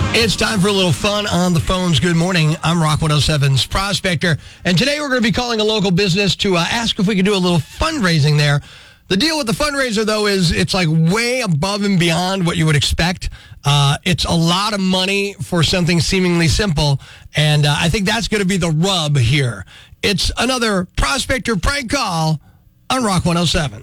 It's time for a little fun on the phones. Good morning. I'm Rock 107's Prospector. And today we're going to be calling a local business to ask if we can do a little fundraising there. The deal with the fundraiser, though, is it's like way above and beyond what you would expect. It's a lot of money for something seemingly simple. And I think that's going to be the rub here. It's another Prospector prank call on Rock 107.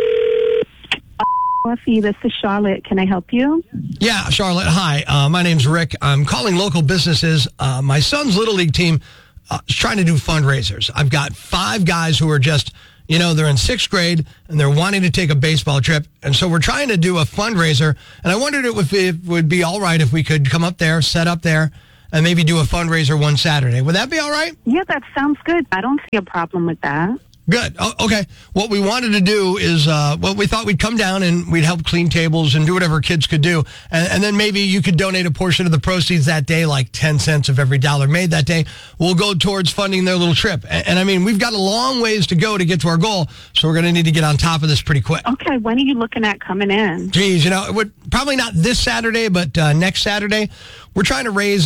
Coffee, this is Charlotte. Can I help you? Yeah, Charlotte. Hi, my name's Rick. I'm calling local businesses. My son's Little League team is trying to do fundraisers. I've got 5 guys who are just, they're in 6th grade and they're wanting to take a baseball trip. And so we're trying to do a fundraiser. And I wondered if it would be all right if we could come up there, set up there, and maybe do a fundraiser one Saturday. Would that be all right? Yeah, that sounds good. I don't see a problem with that. Good. Oh, okay. What we wanted to do is, we thought we'd come down and we'd help clean tables and do whatever kids could do. And then maybe you could donate a portion of the proceeds that day, like 10 cents of every dollar made that day, will go towards funding their little trip. And I mean, we've got a long ways to go to get to our goal, so we're going to need to get on top of this pretty quick. Okay. When are you looking at coming in? Geez, it would probably not this Saturday, but next Saturday. We're trying to raise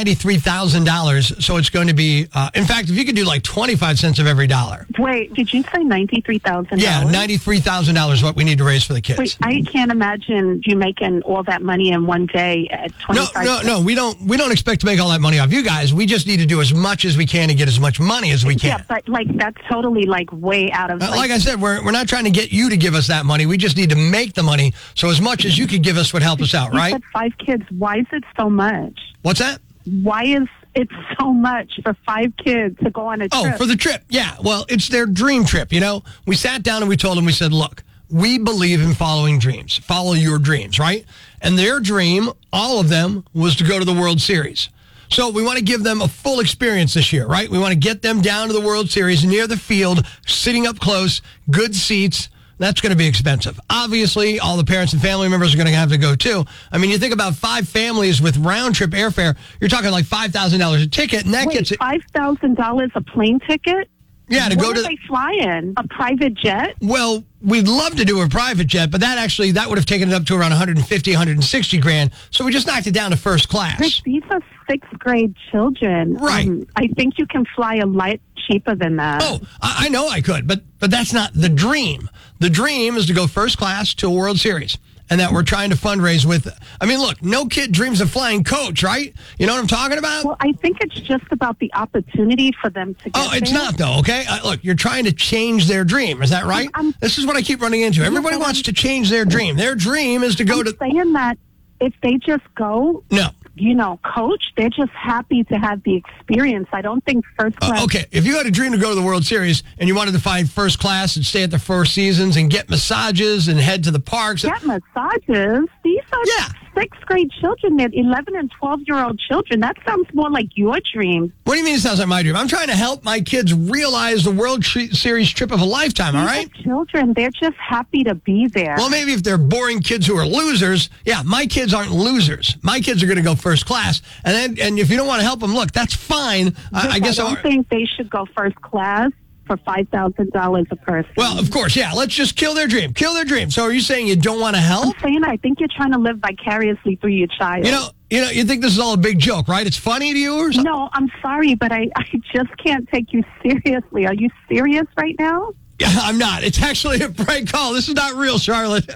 $93,000, so it's going to be, in fact, if you could do like 25 cents of every dollar. Wait, did you say $93,000? Yeah, $93,000 is what we need to raise for the kids. Wait, I can't imagine you making all that money in one day at 25 cents. No, we don't expect to make all that money off you guys. We just need to do as much as we can to get as much money as we can. Yeah, but that's totally way out of... like I said, we're not trying to get you to give us that money. We just need to make the money, so as much as you could give us would help us out, right? You said 5 kids. Why is it so much? What's that? Why is it so much for 5 kids to go on a trip? Oh, for the trip. Yeah. Well, it's their dream trip, We sat down and we told them, we said, look, we believe in following dreams. Follow your dreams, right? And their dream, all of them, was to go to the World Series. So we want to give them a full experience this year, right? We want to get them down to the World Series, near the field, sitting up close, good seats. That's going to be expensive. Obviously, all the parents and family members are going to have to go, too. I mean, you think about 5 families with round-trip airfare, you're talking like $5,000 a ticket, and that gets it. $5,000 a plane ticket? Yeah, to Where go to... Where are they flying? A private jet? Well, we'd love to do a private jet, but that would have taken it up to around $150,000, $160,000. So we just knocked it down to first class. Rick, these are 6th grade children. Right. I think you can fly a light cheaper than that. Oh, I know I could, but that's not the dream. The dream is to go first class to a World Series, and that we're trying to fundraise with. I mean, look, no kid dreams of flying coach, right? You know what I'm talking about? Well, I think it's just about the opportunity for them to get Oh, it's there. not, though, okay? Look, you're trying to change their dream. Is that right? This is what I keep running into. Everybody wants to change their dream. Their dream is to go to... saying that if they just go... No. Coach, they're just happy to have the experience. I don't think first class... okay, if you had a dream to go to the World Series and you wanted to find first class and stay at the Four Seasons and get massages and head to the parks... Get massages? These are 6th grade children. They're 11 and 12-year-old children. That sounds more like your dream. What do you mean it sounds like my dream? I'm trying to help my kids realize the World Series trip of a lifetime, all right? Children, they're just happy to be there. Well, maybe if they're boring kids who are losers, my kids aren't losers. My kids are going to go first class. And if you don't want to help them, look, that's fine. I guess I don't think they should go first class for $5,000 a person. Well, of course, let's just kill their dream. Kill their dream. So are you saying you don't want to help? I'm saying I think you're trying to live vicariously through your child. You think this is all a big joke, right? It's funny to you or something? No, I'm sorry, but I just can't take you seriously. Are you serious right now? Yeah, I'm not. It's actually a prank call. This is not real, Charlotte.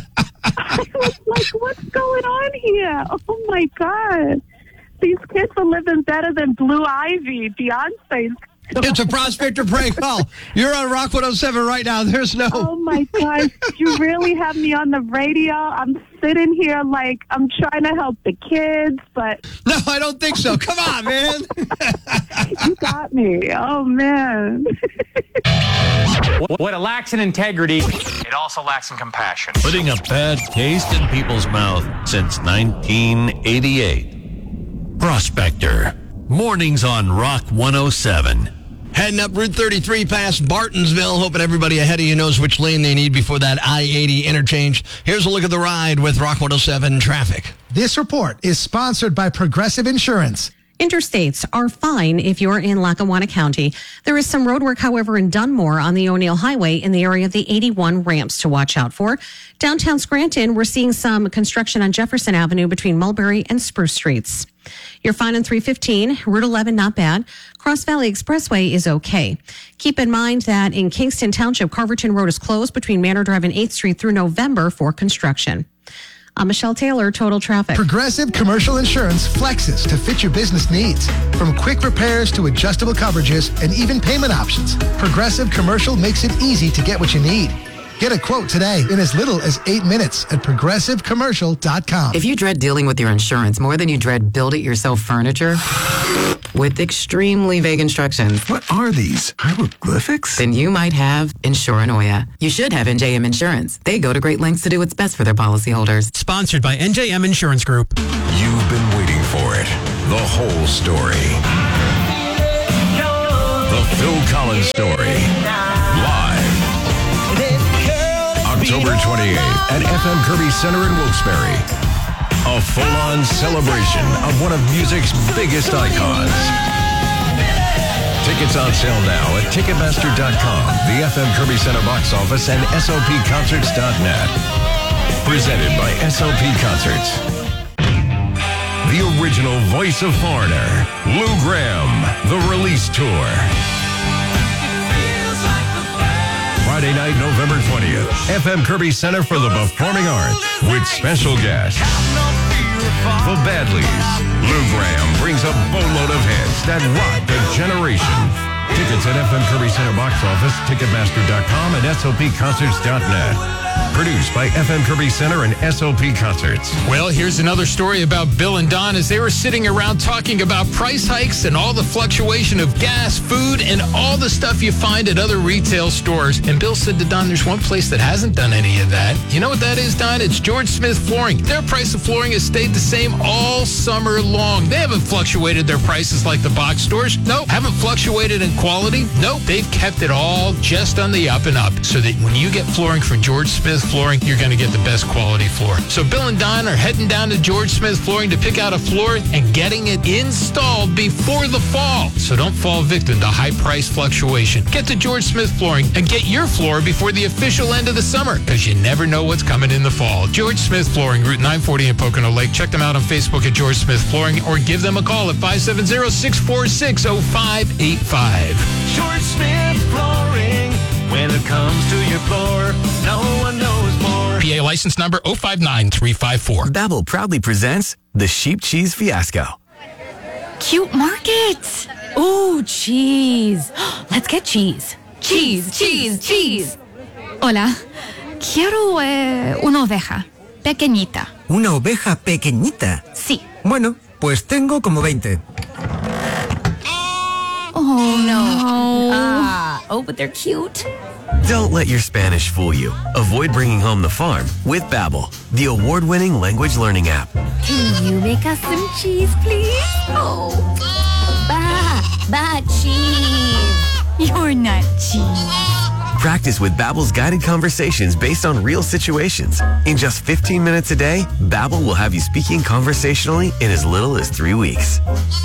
I was like, what's going on here? Oh, my God. These kids are living better than Blue Ivy, Beyonce's. It's a Prospector prank call. You're on Rock 107 right now. There's no... Oh, my gosh. You really have me on the radio. I'm sitting here like I'm trying to help the kids, but... No, I don't think so. Come on, man. You got me. Oh, man. What it lacks in integrity, it also lacks in compassion. Putting a bad taste in people's mouth since 1988. Prospector. Mornings on Rock 107. Heading up Route 33 past Bartonsville, hoping everybody ahead of you knows which lane they need before that I-80 interchange. Here's a look at the ride with Rock 107 traffic. This report is sponsored by Progressive Insurance. Interstates are fine if you're in Lackawanna County. There is some road work, however, in Dunmore on the O'Neill Highway in the area of the 81 ramps to watch out for. Downtown Scranton, we're seeing some construction on Jefferson Avenue between Mulberry and Spruce Streets. You're fine on 315. Route 11, not bad. Cross Valley Expressway is okay. Keep in mind that in Kingston Township, Carverton Road is closed between Manor Drive and 8th Street through November for construction. I'm Michelle Taylor, Total Traffic. Progressive Commercial Insurance flexes to fit your business needs. From quick repairs to adjustable coverages and even payment options, Progressive Commercial makes it easy to get what you need. Get a quote today in as little as 8 minutes at progressivecommercial.com. If you dread dealing with your insurance more than you dread build-it-yourself furniture with extremely vague instructions. What are these? Hieroglyphics? Then you might have Insuranoia. You should have NJM Insurance. They go to great lengths to do what's best for their policyholders. Sponsored by NJM Insurance Group. You've been waiting for it. The whole story. The Phil Collins Story. Live. October 28th at FM Kirby Center in Wilkes-Barre. A full-on celebration of one of music's biggest icons. Tickets on sale now at Ticketmaster.com, the FM Kirby Center box office, and SOPconcerts.net. Presented by SOP Concerts. The original voice of Foreigner, Lou Gramm, The Release Tour. Friday night, November 20th, FM Kirby Center for the Performing Arts with special guests. The Badleys. Lou Gramm brings a boatload of hits that rocked a generation. Tickets at FM Kirby Center box office, Ticketmaster.com, and SOPconcerts.net. Produced by FM Kirby Center and SOP Concerts. Well, here's another story about Bill and Don as they were sitting around talking about price hikes and all the fluctuation of gas, food, and all the stuff you find at other retail stores. And Bill said to Don, there's one place that hasn't done any of that. You know what that is, Don? It's George Smith Flooring. Their price of flooring has stayed the same all summer long. They haven't fluctuated their prices like the box stores. Nope. Haven't fluctuated in quality. Nope. They've kept it all just on the up and up so that when you get flooring from George Smith Flooring, you're going to get the best quality floor. So Bill and Don are heading down to George Smith Flooring to pick out a floor and getting it installed before the fall. So don't fall victim to high price fluctuation. Get to George Smith Flooring and get your floor before the official end of the summer, because you never know what's coming in the fall. George Smith Flooring, Route 940 in Pocono Lake. Check them out on Facebook at George Smith Flooring or give them a call at 570-646-0585. George Smith Flooring. When it comes to your floor, no one knows more. PA license number 059354. Babbel proudly presents the Sheep Cheese Fiasco. Cute markets. Ooh, cheese. Let's get cheese. Cheese, cheese, cheese. Hola. Quiero una oveja pequeñita. ¿Una oveja pequeñita? Sí. Bueno, pues tengo como 20. Oh, no. But they're cute. Don't let your Spanish fool you. Avoid bringing home the farm with Babbel, the award-winning language learning app. Can you make us some cheese, please? Oh, cheese. You're not cheese. Practice with Babbel's guided conversations based on real situations. In just 15 minutes a day, Babbel will have you speaking conversationally in as little as 3 weeks.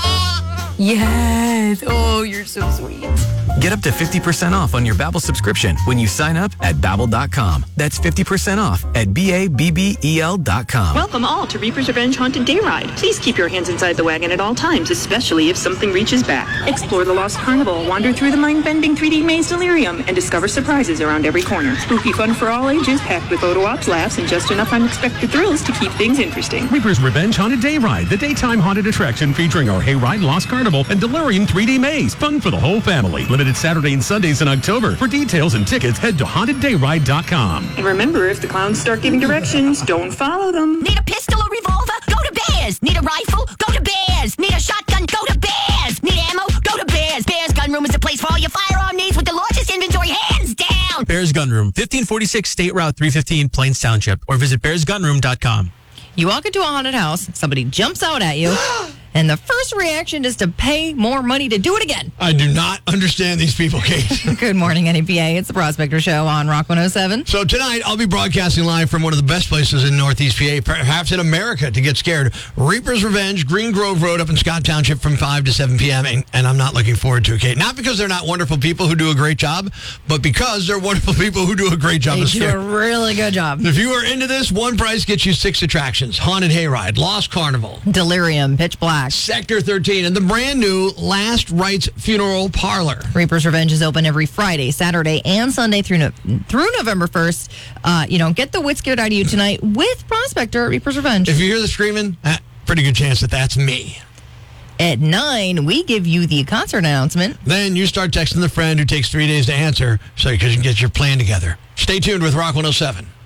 Yes. Oh, you're so sweet. Get up to 50% off on your Babbel subscription when you sign up at Babbel.com. That's 50% off at BABBEL.com. Welcome all to Reaper's Revenge Haunted Day Ride. Please keep your hands inside the wagon at all times, especially if something reaches back. Explore the Lost Carnival, wander through the mind-bending 3D maze delirium, and discover surprises around every corner. Spooky fun for all ages, packed with photo ops, laughs, and just enough unexpected thrills to keep things interesting. Reaper's Revenge Haunted Day Ride, the daytime haunted attraction featuring our Hayride, Lost Carnival, and Delirium 3D Maze. Fun for the whole family. Limited Saturday and Sundays in October. For details and tickets, head to HauntedDayride.com. And remember, if the clowns start giving directions, don't follow them. Need a pistol or revolver? Go to Bears. Need a rifle? Go to Bears. Need a shotgun? Go to Bears. Need ammo? Go to Bears. Bears Gun Room is the place for all your firearm needs with the largest inventory, hands down. Bears Gun Room, 1546 State Route 315, Plains Township, or visit bearsgunroom.com. You walk into a haunted house, somebody jumps out at you, And the first reaction is to pay more money to do it again. I do not understand these people, Kate. Good morning, NEPA. It's the Prospector Show on Rock 107. So tonight, I'll be broadcasting live from one of the best places in Northeast PA, perhaps in America, to get scared. Reaper's Revenge, Green Grove Road up in Scott Township from 5 to 7 p.m. And I'm not looking forward to it, Kate. Not because they're not wonderful people who do a great job, but because they're wonderful people who do a great job. They do a really good job. If you are into this, one price gets you 6 attractions. Haunted Hayride, Lost Carnival, Delirium, Pitch Black, Sector 13, and the brand new Last Rites Funeral Parlor. Reaper's Revenge is open every Friday, Saturday, and Sunday through November 1st. Get the wits scared out of you tonight with Prospector at Reaper's Revenge. If you hear the screaming, pretty good chance that that's me. At 9, we give you the concert announcement. Then you start texting the friend who takes 3 days to answer because you can get your plan together. Stay tuned with Rock 107.